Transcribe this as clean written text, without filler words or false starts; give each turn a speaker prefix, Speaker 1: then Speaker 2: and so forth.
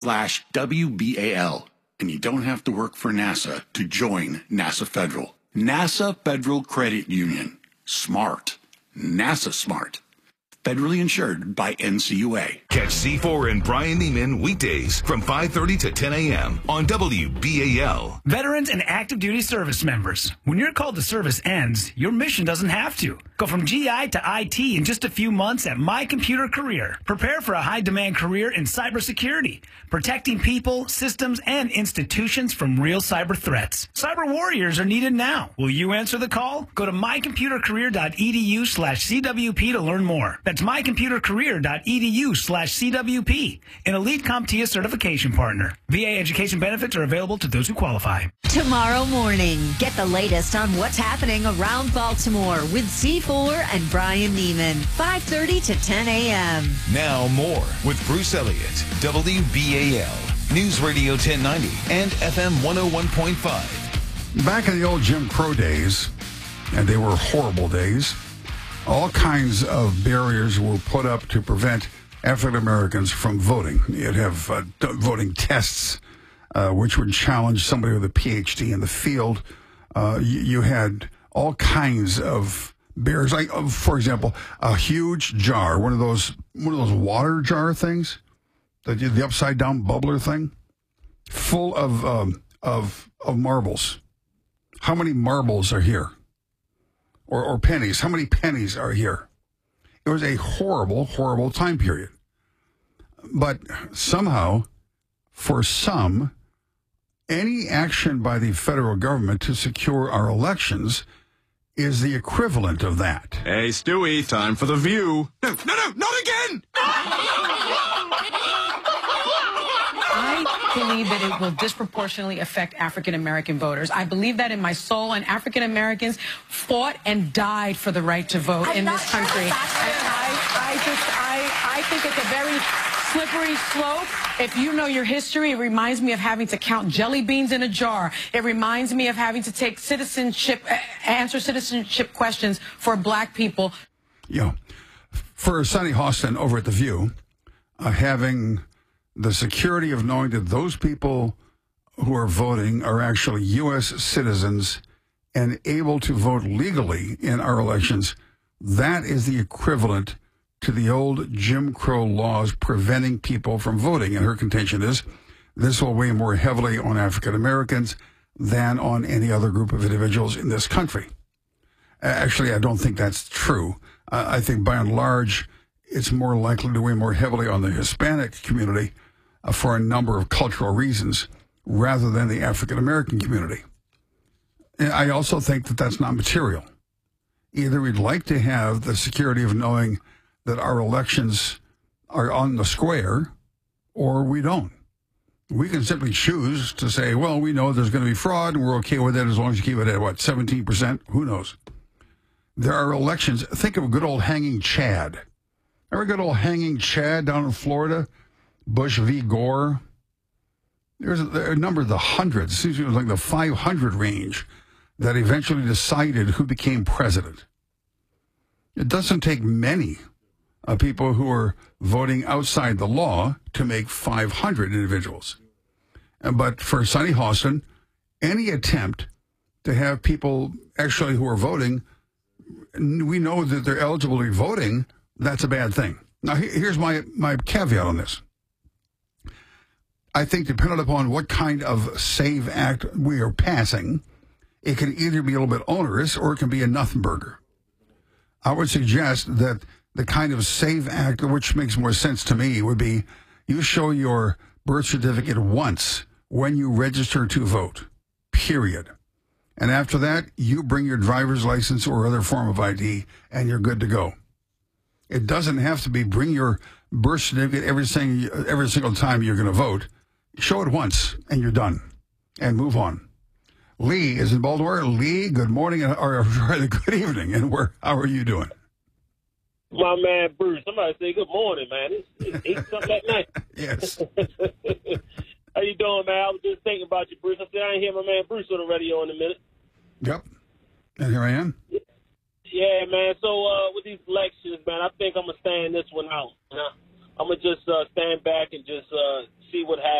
Speaker 1: WBAL. And you don't have to work for NASA to join NASA Federal. NASA Federal Credit Union. Smart. NASA smart. Federally insured by NCUA.
Speaker 2: Catch C4 and Brian Neiman weekdays from 5:30 to 10 a.m. on WBAL.
Speaker 3: Veterans and active duty service members. When your call to service ends, your mission doesn't have to. Go from GI to IT in just a few months at My Computer Career. Prepare for a high-demand career in cybersecurity, protecting people, systems, and institutions from real cyber threats. Cyber warriors are needed now. Will you answer the call? Go to mycomputercareer.edu/CWP to learn more. That's mycomputercareer.edu/CWP, an Elite CompTIA certification partner. VA education benefits are available to those who qualify.
Speaker 4: Tomorrow morning, get the latest on what's happening around Baltimore with C4 and Brian Neiman, 5:30 to 10 a.m.
Speaker 2: Now more with Bruce Elliott, WBAL, News Radio 1090 and FM 101.5.
Speaker 5: Back in the old Jim Crow days, and they were horrible days, all kinds of barriers were put up to prevent African Americans from voting. You'd have voting tests, which would challenge somebody with a PhD in the field. You had all kinds of barriers, like, for example, a huge jar, one of those water jar things, the upside down bubbler thing, full of marbles. How many marbles are here? Or pennies. How many pennies are here? It was a horrible, horrible time period. But somehow, for some, any action by the federal government to secure our elections is the equivalent of that.
Speaker 6: Hey, Stewie, time for The View. No, not again!
Speaker 7: I believe that it will disproportionately affect African-American voters. I believe that in my soul, and African-Americans fought and died for the right to vote in this country. And I think it's a very slippery slope. If you know your history, it reminds me of having to count jelly beans in a jar. It reminds me of having to take answer citizenship questions for black people.
Speaker 5: For Sonny Hostin over at The View, having the security of knowing that those people who are voting are actually U.S. citizens and able to vote legally in our elections, that is the equivalent to the old Jim Crow laws preventing people from voting. And her contention is this will weigh more heavily on African Americans than on any other group of individuals in this country. Actually, I don't think that's true. I think by and large, it's more likely to weigh more heavily on the Hispanic community for a number of cultural reasons rather than the African American community. And I also think that that's not material. Either we'd like to have the security of knowing that our elections are on the square, or we don't. We can simply choose to say, well, we know there's going to be fraud, and we're okay with it as long as you keep it at, 17%? Who knows? There are elections. Think of good old Hanging Chad. Remember good old Hanging Chad down in Florida? Bush v. Gore? There's a number of the hundreds. It seems it was like the 500 range that eventually decided who became president. It doesn't take many people who are voting outside the law to make 500 individuals. But for Sonny Hostin, any attempt to have people actually who are voting, we know that they're eligible to be voting, that's a bad thing. Now, here's my caveat on this. I think depending upon what kind of SAVE Act we are passing, it can either be a little bit onerous or it can be a nothing burger. I would suggest that the kind of SAVE Act, which makes more sense to me, would be you show your birth certificate once when you register to vote, period. And after that, you bring your driver's license or other form of ID, and you're good to go. It doesn't have to be bring your birth certificate every single time you're going to vote. Show it once, and you're done, and move on. Lee is in Baltimore. Lee, good morning, or good evening, and how are you doing?
Speaker 8: My man Bruce, somebody say good morning, man. It's 8 something at night.
Speaker 5: Yes.
Speaker 8: How you doing, man? I was just thinking about you, Bruce. I said I ain't hear my man Bruce on the radio in a minute.
Speaker 5: Yep. And here I am.
Speaker 8: Yeah, man. So with these elections, man, I think I'm gonna stand this one out. I'm gonna just stand back and just see what happens.